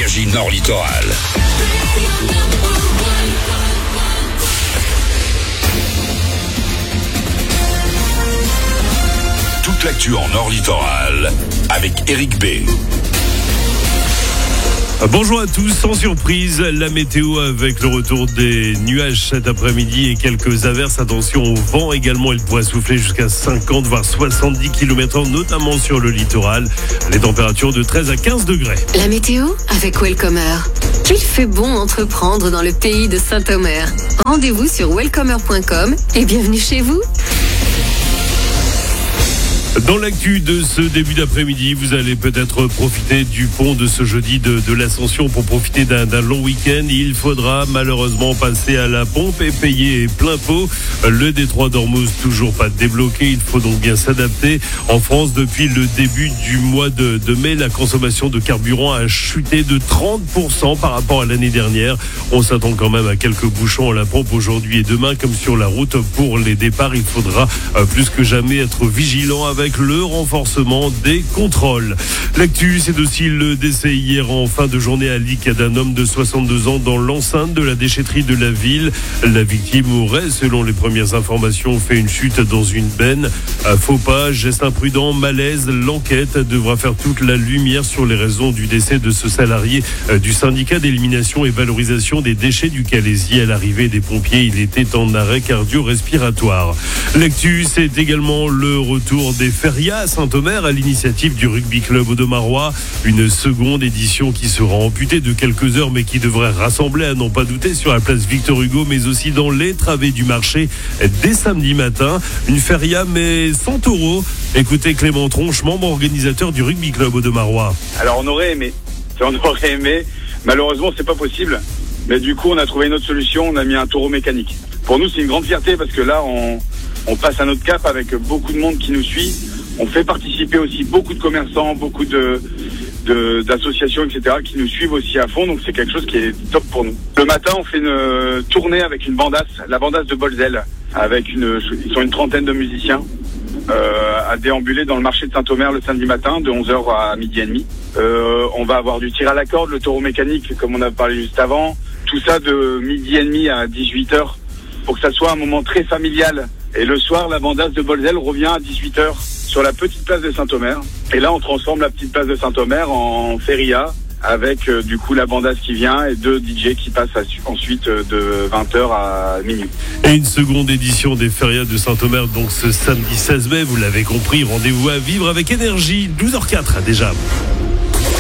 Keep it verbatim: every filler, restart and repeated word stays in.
Énergie Nord Littoral. Toute l'actu en Nord Littoral avec Eric B. Bonjour à tous, sans surprise, la météo avec le retour des nuages cet après-midi et quelques averses. Attention au vent également, il pourrait souffler jusqu'à cinquante voire soixante-dix kilomètres heure, notamment sur le littoral. Les températures de treize à quinze degrés. La météo avec Welcomer. Qu'il fait bon entreprendre dans le pays de Saint-Omer. Rendez-vous sur welcomer point com et bienvenue chez vous. Dans l'actu de ce début d'après-midi, vous allez peut-être profiter du pont de ce jeudi de, de l'Ascension pour profiter d'un, d'un long week-end. Il faudra malheureusement passer à la pompe et payer plein pot. Le détroit d'Ormuz toujours pas débloqué, il faut donc bien s'adapter. En France, depuis le début du mois de, de mai, la consommation de carburant a chuté de trente pour cent par rapport à l'année dernière. On s'attend quand même à quelques bouchons à la pompe aujourd'hui et demain, comme sur la route pour les départs. Il faudra euh, plus que jamais être vigilant avec le renforcement des contrôles. L'actu, c'est aussi le décès hier en fin de journée à Lic d'un homme de soixante-deux ans dans l'enceinte de la déchetterie de la ville. La victime aurait, selon les premières informations, fait une chute dans une benne. Faux pas, geste imprudent, malaise. L'enquête devra faire toute la lumière sur les raisons du décès de ce salarié du syndicat d'élimination et valorisation des déchets du Calaisis. À l'arrivée des pompiers, il était en arrêt cardio-respiratoire. L'actu, c'est également le retour des férias à Saint-Omer à l'initiative du rugby club Audomarois. Une seconde édition qui sera amputée de quelques heures mais qui devrait rassembler à n'en pas douter sur la place Victor Hugo mais aussi dans les travées du marché dès samedi matin. Une feria mais sans taureau. Écoutez Clément Tronche, membre organisateur du rugby club Audomarois. Alors on aurait aimé, on aurait aimé. Malheureusement c'est pas possible. Mais du coup on a trouvé une autre solution, on a mis un taureau mécanique. Pour nous c'est une grande fierté parce que là on... On passe à notre cap avec beaucoup de monde qui nous suit. On fait participer aussi beaucoup de commerçants, beaucoup de, de, d'associations, et cetera qui nous suivent aussi à fond. Donc c'est quelque chose qui est top pour nous. Le matin, on fait une tournée avec une bandasse, la bandasse de Bolzel, avec une, ils sont une trentaine de musiciens euh, à déambuler dans le marché de Saint-Omer le samedi matin de onze heures à midi et demi. Euh, on va avoir du tir à la corde, le taureau mécanique comme on a parlé juste avant. Tout ça de midi et demi à dix-huit heures pour que ça soit un moment très familial. Et le soir, la bandasse de Bolzel revient à dix-huit heures sur la petite place de Saint-Omer. Et là, on transforme la petite place de Saint-Omer en feria avec euh, du coup la bandasse qui vient et deux D J qui passent à, ensuite euh, de vingt heures à minuit. Et une seconde édition des férias de Saint-Omer, donc ce samedi seize mai, vous l'avez compris, rendez-vous à vivre avec énergie, douze heures zéro quatre déjà.